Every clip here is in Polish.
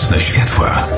Nocne światła.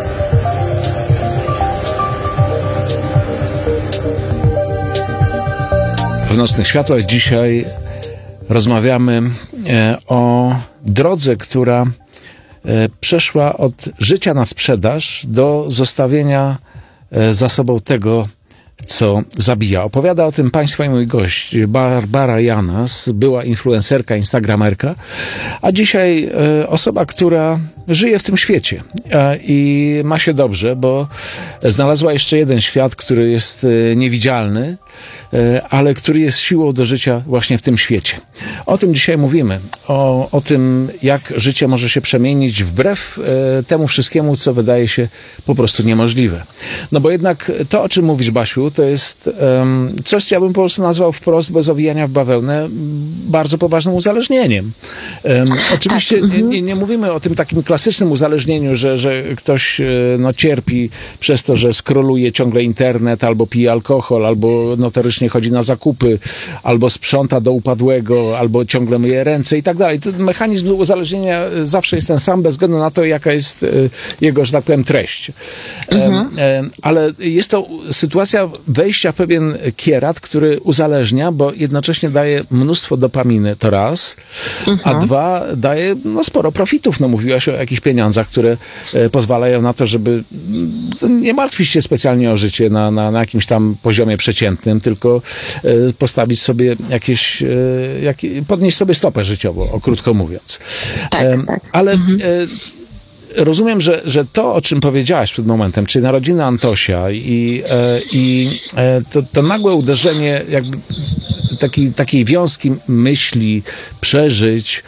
W Nocnych Światłach dzisiaj rozmawiamy o drodze, która przeszła od życia na sprzedaż do zostawienia za sobą tego, co zabija. Opowiada o tym Państwa i mój gość, Barbara Janas, była influencerka, instagramerka, a dzisiaj osoba, która żyje w tym świecie i ma się dobrze, bo znalazła jeszcze jeden świat, który jest niewidzialny, ale który jest siłą do życia właśnie w tym świecie. O tym dzisiaj mówimy. O tym, jak życie może się przemienić wbrew temu wszystkiemu, co wydaje się po prostu niemożliwe. No bo jednak to, o czym mówisz, Basiu, to jest coś, co ja bym po prostu nazwał wprost, bez owijania w bawełnę, bardzo poważnym uzależnieniem. Oczywiście nie mówimy o tym takim klasycznym uzależnieniu, że ktoś cierpi przez to, że skroluje ciągle internet, albo pije alkohol, albo notorycznie chodzi na zakupy, albo sprząta do upadłego, albo ciągle myje ręce i tak dalej. Mechanizm uzależnienia zawsze jest ten sam, bez względu na to, jaka jest jego, że tak powiem, treść. Ale jest to sytuacja wejścia w pewien kierat, który uzależnia, bo jednocześnie daje mnóstwo dopaminy, to raz, a dwa, daje sporo profitów. No, mówiłaś o jakichś pieniądzach, które pozwalają na to, żeby nie martwić się specjalnie o życie na jakimś tam poziomie przeciętnym, tylko postawić sobie podnieść sobie stopę życiową, krótko mówiąc. Tak. Ale rozumiem, że to, o czym powiedziałaś przed momentem, czyli narodziny Antosia i to nagłe uderzenie jakby takiej wiązki myśli, przeżyć,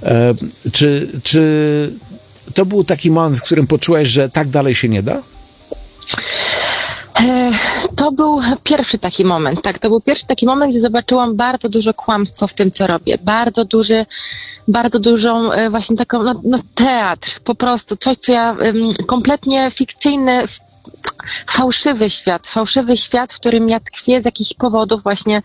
czy to był taki moment, w którym poczułaś, że tak dalej się nie da? To był pierwszy taki moment, tak. To był pierwszy taki moment, gdzie zobaczyłam bardzo dużo kłamstwa w tym, co robię. Bardzo dużą właśnie taką, teatr, po prostu. Coś, co ja kompletnie fikcyjny, fałszywy świat, w którym ja tkwię z jakichś powodów właśnie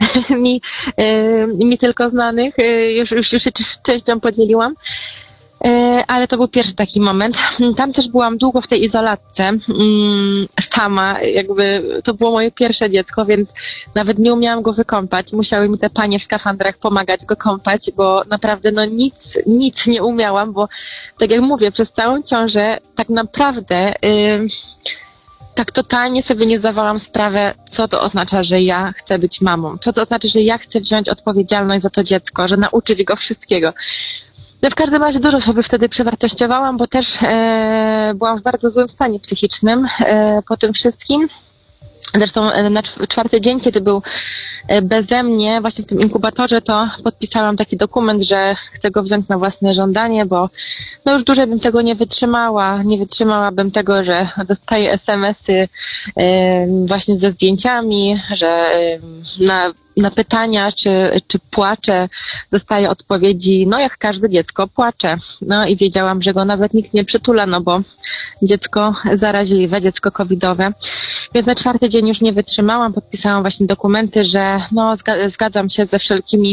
mi tylko znanych. Już się częścią podzieliłam. Ale to był pierwszy taki moment. Tam też byłam długo w tej izolatce, sama, jakby to było moje pierwsze dziecko, więc nawet nie umiałam go wykąpać. Musiały mi te panie w skafandrach pomagać go kąpać, bo naprawdę nic nie umiałam, bo tak jak mówię, przez całą ciążę tak naprawdę tak totalnie sobie nie zdawałam sprawy, co to oznacza, że ja chcę być mamą, co to oznacza, że ja chcę wziąć odpowiedzialność za to dziecko, że nauczyć go wszystkiego. No w każdym razie dużo sobie wtedy przewartościowałam, bo też byłam w bardzo złym stanie psychicznym po tym wszystkim. Zresztą na czwarty dzień, kiedy był beze mnie, właśnie w tym inkubatorze, to podpisałam taki dokument, że chcę go wziąć na własne żądanie, bo już dłużej bym tego nie wytrzymała. Nie wytrzymałabym tego, że dostaję SMS-y właśnie ze zdjęciami, że na pytania, czy płaczę, dostaję odpowiedzi, jak każde dziecko płacze. I wiedziałam, że go nawet nikt nie przytula, bo dziecko zaraźliwe, dziecko covidowe. Więc na czwarty dzień już nie wytrzymałam, podpisałam właśnie dokumenty, że zgadzam się ze wszelkimi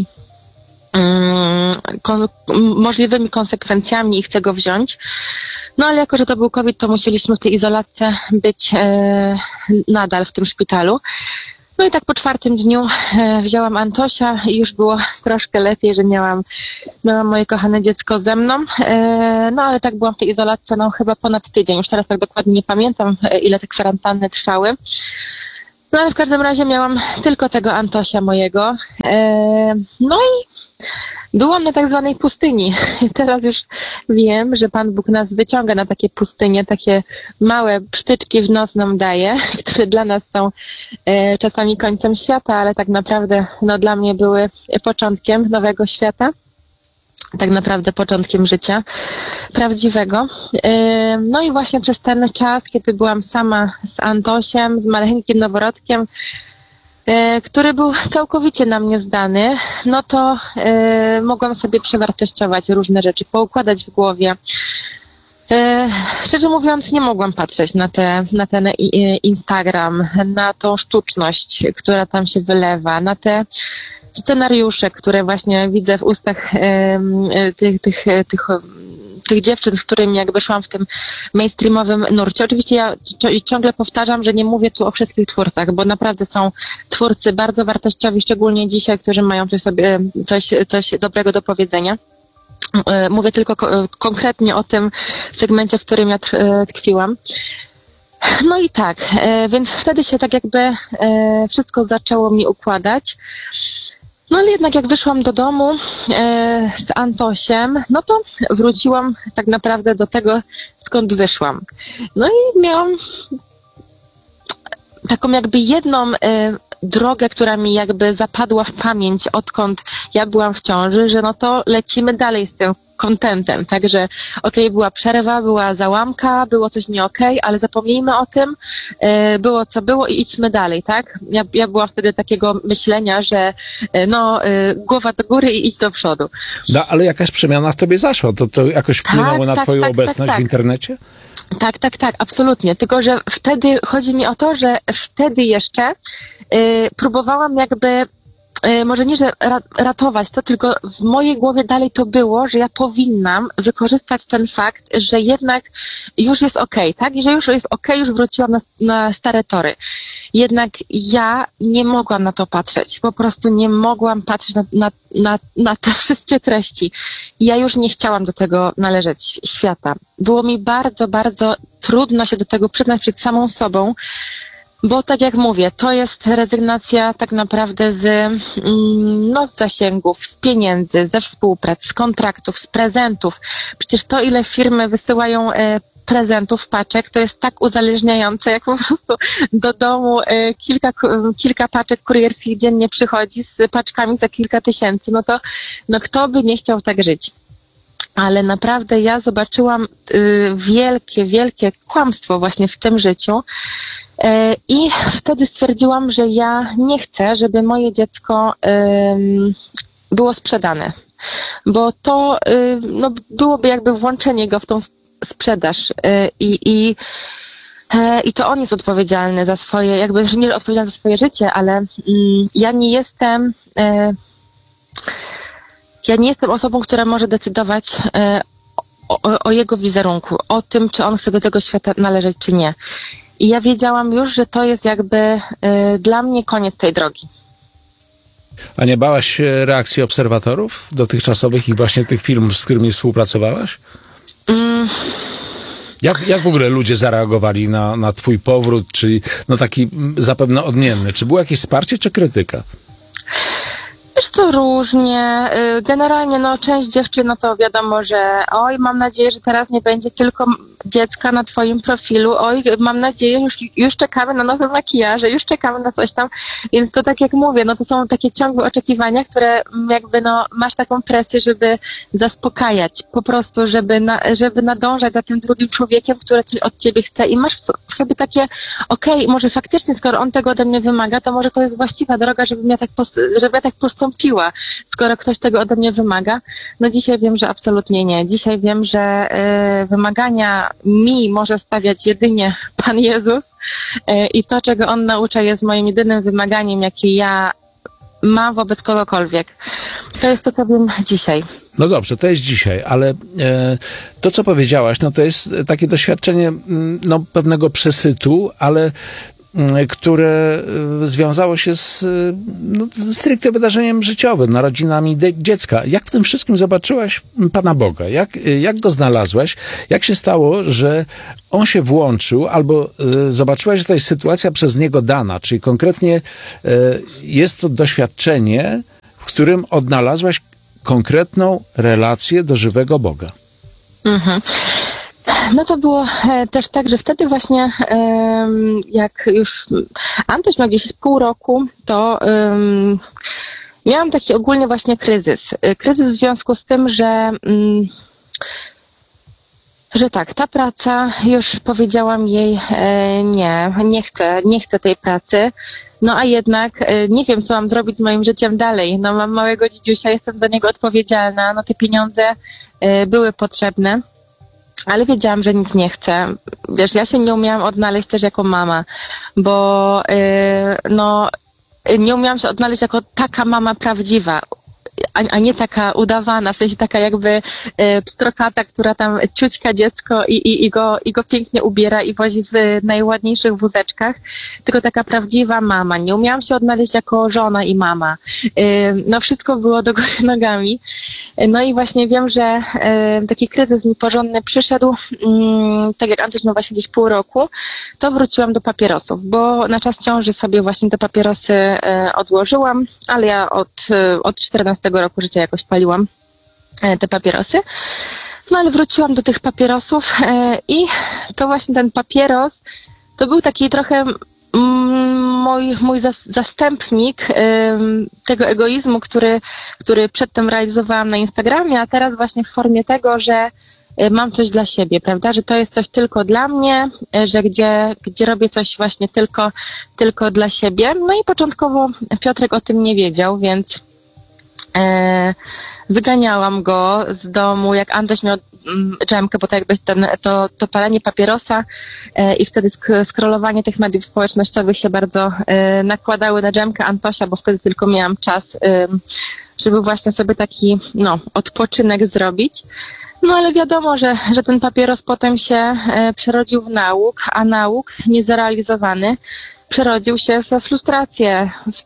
możliwymi konsekwencjami i chcę go wziąć. Ale jako, że to był COVID, to musieliśmy w tej izolatce być nadal w tym szpitalu. I tak po czwartym dniu wzięłam Antosia i już było troszkę lepiej, że miałam moje kochane dziecko ze mną. Ale tak byłam w tej izolatce chyba ponad tydzień. Już teraz tak dokładnie nie pamiętam, ile te kwarantanny trwały. Ale w każdym razie miałam tylko tego Antosia mojego. I byłam na tak zwanej pustyni. Teraz już wiem, że Pan Bóg nas wyciąga na takie pustynie, takie małe psztyczki w noc nam daje, które dla nas są czasami końcem świata, ale tak naprawdę dla mnie były początkiem nowego świata. Tak naprawdę początkiem życia prawdziwego. I właśnie przez ten czas, kiedy byłam sama z Antosiem, z maleńkim noworodkiem, który był całkowicie na mnie zdany, to mogłam sobie przewartościować różne rzeczy, poukładać w głowie. Szczerze mówiąc, nie mogłam patrzeć na ten Instagram, na tą sztuczność, która tam się wylewa, na te scenariusze, które właśnie widzę w ustach tych tych dziewczyn, z którymi jakby szłam w tym mainstreamowym nurcie. Oczywiście ja ciągle powtarzam, że nie mówię tu o wszystkich twórcach, bo naprawdę są twórcy bardzo wartościowi, szczególnie dzisiaj, którzy mają coś dobrego do powiedzenia. Mówię tylko konkretnie o tym segmencie, w którym ja tkwiłam. No i tak, więc wtedy się tak jakby wszystko zaczęło mi układać. No ale jednak jak wyszłam do domu z Antosiem, no to wróciłam tak naprawdę do tego, skąd wyszłam. No i miałam taką jakby jedną drogę, która mi jakby zapadła w pamięć, odkąd ja byłam w ciąży, że no to lecimy dalej z tym contentem, także była przerwa, była załamka, było coś nie ale zapomnijmy o tym, było co było i idźmy dalej, tak? Ja była wtedy takiego myślenia, że głowa do góry i idź do przodu. No, ale jakaś przemiana w tobie zaszła, to jakoś wpłynęło na twoją obecność w internecie? Tak, absolutnie. Tylko, że wtedy chodzi mi o to, że wtedy jeszcze próbowałam jakby może nie, że ratować to, tylko w mojej głowie dalej to było, że ja powinnam wykorzystać ten fakt, że jednak już jest tak? I że już jest już wróciłam na stare tory. Jednak ja nie mogłam na to patrzeć. Po prostu nie mogłam patrzeć na te wszystkie treści. Ja już nie chciałam do tego należeć świata. Było mi bardzo, bardzo trudno się do tego przyznać przed samą sobą, bo tak jak mówię, to jest rezygnacja tak naprawdę z zasięgów, z pieniędzy, ze współprac, z kontraktów, z prezentów. Przecież to, ile firmy wysyłają prezentów, paczek, to jest tak uzależniające, jak po prostu do domu kilka paczek kurierskich dziennie przychodzi z paczkami za kilka tysięcy. No kto by nie chciał tak żyć? Ale naprawdę ja zobaczyłam wielkie kłamstwo właśnie w tym życiu. I wtedy stwierdziłam, że ja nie chcę, żeby moje dziecko było sprzedane, bo to byłoby jakby włączenie go w tą sprzedaż i to on jest odpowiedzialny za swoje, jakby nie odpowiedzialny za swoje życie, ale ja nie jestem osobą, która może decydować o jego wizerunku, o tym, czy on chce do tego świata należeć, czy nie. I ja wiedziałam już, że to jest jakby dla mnie koniec tej drogi. A nie bałaś się reakcji obserwatorów dotychczasowych i właśnie tych firm, z którymi współpracowałaś? Jak w ogóle ludzie zareagowali na twój powrót, czyli taki zapewne odmienny? Czy było jakieś wsparcie, czy krytyka? Wiesz co, różnie. Generalnie część dziewczyn, to wiadomo, że mam nadzieję, że teraz nie będzie tylko dziecka na twoim profilu, mam nadzieję, już czekamy na nowe makijaże, już czekamy na coś tam, więc to tak jak mówię, to są takie ciągłe oczekiwania, które jakby masz taką presję, żeby zaspokajać, po prostu, żeby nadążać za tym drugim człowiekiem, który coś od ciebie chce i masz w sobie takie, może faktycznie, skoro on tego ode mnie wymaga, to może to jest właściwa droga, żebym ja tak postąpiła, skoro ktoś tego ode mnie wymaga. Dzisiaj wiem, że absolutnie nie. Dzisiaj wiem, że wymagania mi może stawiać jedynie Pan Jezus i to, czego On naucza, jest moim jedynym wymaganiem, jakie ja mam wobec kogokolwiek. To jest to, co wiem dzisiaj. No dobrze, to jest dzisiaj, ale to, co powiedziałaś, to jest takie doświadczenie pewnego przesytu, ale które związało się z stricte wydarzeniem życiowym, narodzinami dziecka. Jak w tym wszystkim zobaczyłaś Pana Boga? Jak go znalazłaś? Jak się stało, że on się włączył, albo zobaczyłaś, że to jest sytuacja przez niego dana, czyli konkretnie jest to doświadczenie, w którym odnalazłaś konkretną relację do żywego Boga? Mhm. To było też tak, że wtedy właśnie jak już Antoś miał gdzieś pół roku, to miałam taki ogólnie właśnie kryzys. Kryzys w związku z tym, że tak, ta praca, już powiedziałam jej nie chcę tej pracy, a jednak nie wiem, co mam zrobić z moim życiem dalej. Mam małego dzidziusia, jestem za niego odpowiedzialna, te pieniądze były potrzebne. Ale wiedziałam, że nic nie chcę. Wiesz, ja się nie umiałam odnaleźć też jako mama, bo nie umiałam się odnaleźć jako taka mama prawdziwa. a nie taka udawana, w sensie taka jakby pstrokata, która tam ciućka dziecko i go pięknie ubiera i wozi w najładniejszych wózeczkach, tylko taka prawdziwa mama. Nie umiałam się odnaleźć jako żona i mama. No wszystko było do góry nogami. No i właśnie wiem, że taki kryzys mi porządny przyszedł, tak jak Antoś ma właśnie gdzieś pół roku, to wróciłam do papierosów, bo na czas ciąży sobie właśnie te papierosy odłożyłam, ale ja od 14 roku życia jakoś paliłam te papierosy. No ale wróciłam do tych papierosów i to właśnie ten papieros to był taki trochę mój zastępnik tego egoizmu, który przedtem realizowałam na Instagramie, a teraz właśnie w formie tego, że mam coś dla siebie, prawda, że to jest coś tylko dla mnie, że gdzie robię coś właśnie tylko dla siebie. No i początkowo Piotrek o tym nie wiedział, więc wyganiałam go z domu, jak Antoś miał dżemkę, bo to jakby to palenie papierosa i wtedy scrollowanie tych mediów społecznościowych się bardzo nakładały na dżemkę Antosia, bo wtedy tylko miałam czas, żeby właśnie sobie taki odpoczynek zrobić. No ale wiadomo, że ten papieros potem się przerodził w nauk, a nauk niezrealizowany przerodził się we frustrację, w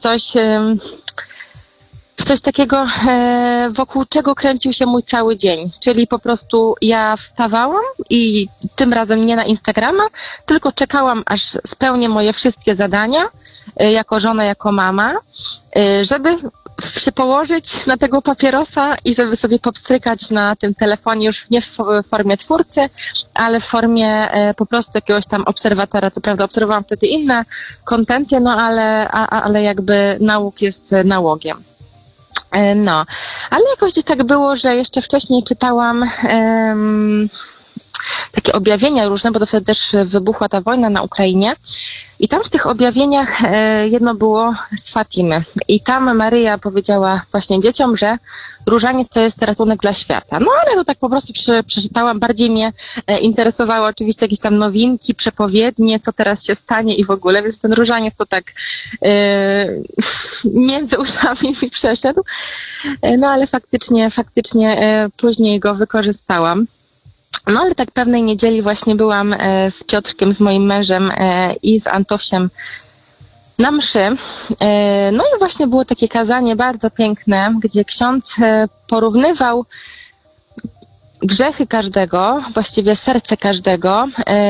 coś takiego, wokół czego kręcił się mój cały dzień. Czyli po prostu ja wstawałam i tym razem nie na Instagrama, tylko czekałam, aż spełnię moje wszystkie zadania jako żona, jako mama, żeby się położyć na tego papierosa i żeby sobie popstrykać na tym telefonie już nie w formie twórcy, ale w formie po prostu jakiegoś tam obserwatora. Co prawda obserwowałam wtedy inne kontencje, no ale jakby nauk jest nałogiem. No, ale jakoś gdzieś tak było, że jeszcze wcześniej czytałam takie objawienia różne, bo to wtedy też wybuchła ta wojna na Ukrainie i tam w tych objawieniach jedno było z Fatimy i tam Maryja powiedziała właśnie dzieciom, że różaniec to jest ratunek dla świata. No ale to tak po prostu przeczytałam, bardziej mnie interesowały oczywiście jakieś tam nowinki, przepowiednie, co teraz się stanie i w ogóle, więc ten różaniec to tak między uszami mi przeszedł, no ale faktycznie później go wykorzystałam. No ale tak pewnej niedzieli właśnie byłam z Piotrkiem, z moim mężem i z Antosiem na mszy. No i właśnie było takie kazanie bardzo piękne, gdzie ksiądz porównywał grzechy każdego, właściwie serce każdego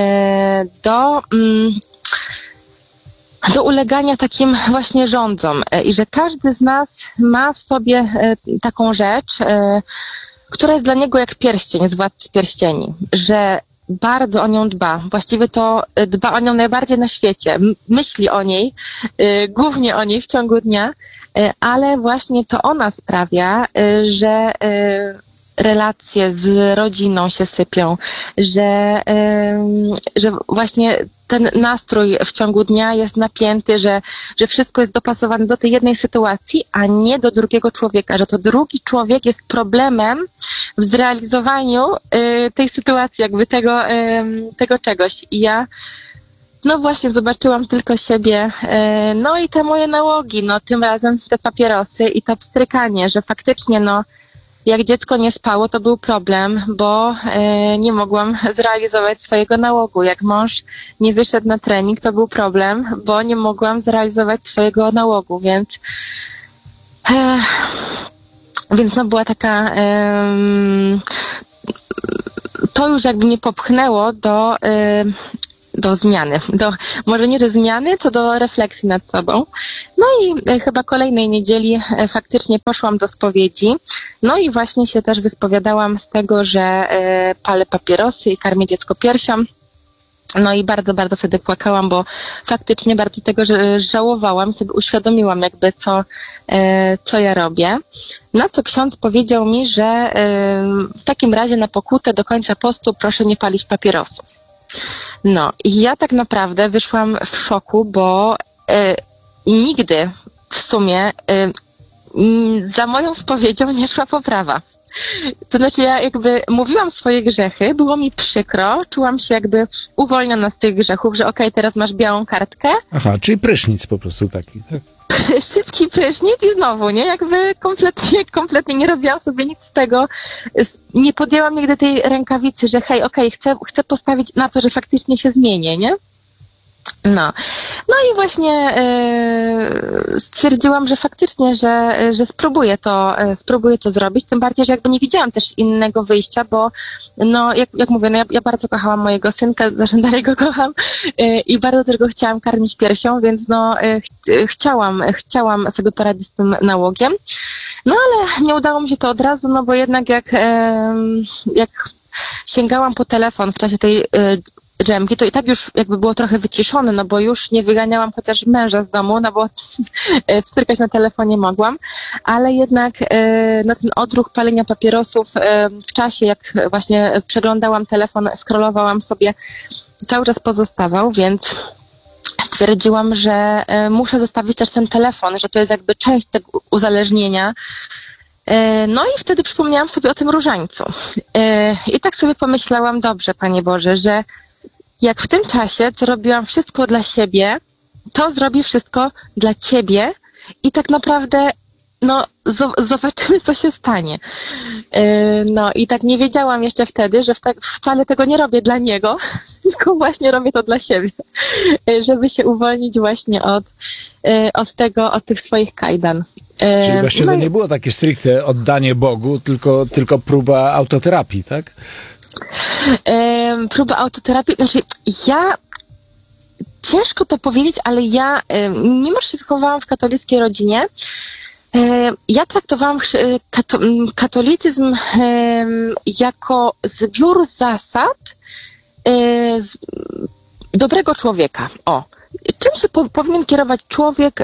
do ulegania takim właśnie rządzom i że każdy z nas ma w sobie taką rzecz, która jest dla niego jak pierścień z Władcy Pierścieni, że bardzo o nią dba. Właściwie to dba o nią najbardziej na świecie. Myśli o niej, głównie o niej w ciągu dnia, ale właśnie to ona sprawia, że relacje z rodziną się sypią, że właśnie ten nastrój w ciągu dnia jest napięty, że wszystko jest dopasowane do tej jednej sytuacji, a nie do drugiego człowieka, że to drugi człowiek jest problemem w zrealizowaniu tej sytuacji, jakby tego czegoś. I ja no właśnie zobaczyłam tylko siebie, no i te moje nałogi, no tym razem te papierosy i to pstrykanie, że faktycznie jak dziecko nie spało, to był problem, bo nie mogłam zrealizować swojego nałogu. Jak mąż nie wyszedł na trening, to był problem, bo nie mogłam zrealizować swojego nałogu, więc była taka... to już jakby mnie popchnęło do zmiany. Może nie do zmiany, to do refleksji nad sobą. No i chyba kolejnej niedzieli faktycznie poszłam do spowiedzi. No i właśnie się też wyspowiadałam z tego, że palę papierosy i karmię dziecko piersią. No i bardzo, bardzo wtedy płakałam, bo faktycznie bardzo tego żałowałam, sobie uświadomiłam jakby co ja robię. Na co ksiądz powiedział mi, że w takim razie na pokutę do końca postu proszę nie palić papierosów. No i ja tak naprawdę wyszłam w szoku, bo nigdy w sumie za moją spowiedzią nie szła poprawa. To znaczy ja jakby mówiłam swoje grzechy, było mi przykro, czułam się jakby uwolniona z tych grzechów, że okej, teraz masz białą kartkę. Aha, czyli prysznic po prostu taki, tak? szybki prysznic i znowu, nie? Jakby kompletnie nie robiłam sobie nic z tego. Nie podjęłam nigdy tej rękawicy, że hej, okej, chcę postawić na to, że faktycznie się zmienię, nie? No i właśnie stwierdziłam, że faktycznie, że spróbuję to zrobić, tym bardziej, że jakby nie widziałam też innego wyjścia, bo no jak mówię, no ja bardzo kochałam mojego synka, zresztą dalej go kocham i bardzo też go chciałam karmić piersią, więc no chciałam sobie poradzić z tym nałogiem. No ale nie udało mi się to od razu, no bo jednak jak sięgałam po telefon w czasie tej dżemki, to i tak już jakby było trochę wyciszone, no bo już nie wyganiałam chociaż męża z domu, no bo wstyrkać na telefonie mogłam, ale jednak no ten odruch palenia papierosów w czasie, jak właśnie przeglądałam telefon, scrollowałam sobie, cały czas pozostawał, więc stwierdziłam, że muszę zostawić też ten telefon, że to jest jakby część tego uzależnienia. No i wtedy przypomniałam sobie o tym różańcu. I tak sobie pomyślałam, dobrze, Panie Boże, że jak w tym czasie, co robiłam wszystko dla siebie, to zrobi wszystko dla Ciebie i tak naprawdę no zobaczymy, co się stanie. No i tak nie wiedziałam jeszcze wtedy, że wcale tego nie robię dla niego, tylko właśnie robię to dla siebie, żeby się uwolnić właśnie od tych swoich kajdan. Czyli właśnie to nie było takie stricte oddanie Bogu, tylko próba autoterapii, tak? Próba autoterapii, znaczy ciężko to powiedzieć, ale ja, mimo że się wychowałam w katolickiej rodzinie, ja traktowałam katolicyzm jako zbiór zasad dobrego człowieka. Czym się powinien kierować człowiek,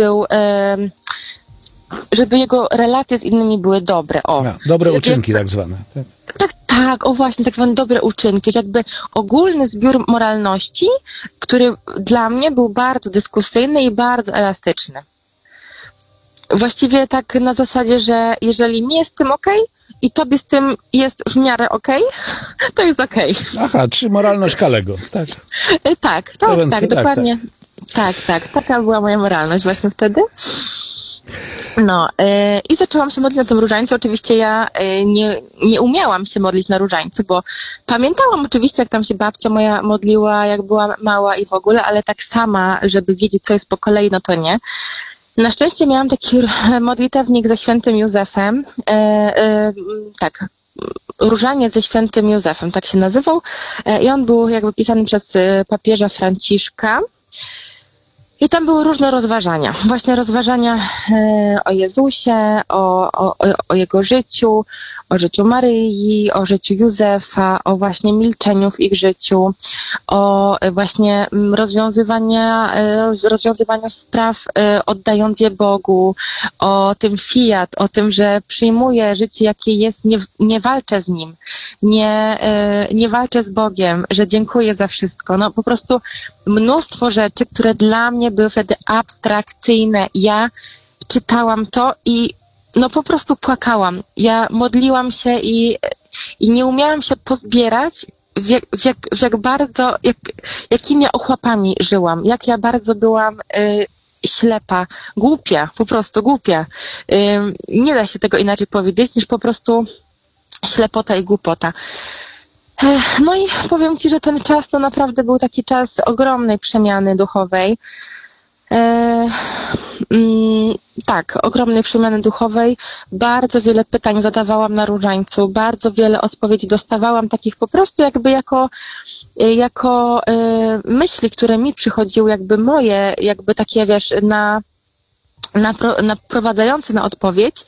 żeby jego relacje z innymi były dobre? Dobre uczynki tak zwane. Tak, właśnie, tak zwane dobre uczynki, że jakby ogólny zbiór moralności, który dla mnie był bardzo dyskusyjny i bardzo elastyczny. Właściwie tak na zasadzie, że jeżeli mi jest z tym okej i tobie z tym jest w miarę okej, to jest okej. Aha, czy moralność Kalego, tak? Tak, dokładnie. Tak. Taka była moja moralność właśnie wtedy. No i zaczęłam się modlić na tym różańcu. Oczywiście ja nie umiałam się modlić na różańcu, bo pamiętałam oczywiście, jak tam się babcia moja modliła, jak była mała i w ogóle, ale tak sama, żeby wiedzieć, co jest po kolei, no to nie. Na szczęście miałam taki modlitewnik ze świętym Józefem, różaniec ze świętym Józefem, tak się nazywał, i on był jakby pisany przez papieża Franciszka. I tam były różne rozważania. Właśnie rozważania o Jezusie, o Jego życiu, o życiu Maryi, o życiu Józefa, o właśnie milczeniu w ich życiu, o właśnie rozwiązywaniu spraw, oddając je Bogu, o tym fiat, o tym, że przyjmuję życie, jakie jest, nie walczę z nim, nie walczę z Bogiem, że dziękuję za wszystko. No po prostu mnóstwo rzeczy, które dla mnie były wtedy abstrakcyjne. Ja czytałam to i no po prostu płakałam. Ja modliłam się i nie umiałam się pozbierać, jakimi ochłapami żyłam, jak ja bardzo byłam ślepa, głupia, po prostu głupia. Nie da się tego inaczej powiedzieć, niż po prostu ślepota i głupota. No i powiem Ci, że ten czas to naprawdę był taki czas ogromnej przemiany duchowej. Tak, ogromnej przemiany duchowej. Bardzo wiele pytań zadawałam na różańcu, bardzo wiele odpowiedzi dostawałam, takich po prostu jakby jako myśli, które mi przychodziły, jakby moje, jakby takie, wiesz, naprowadzające na odpowiedź.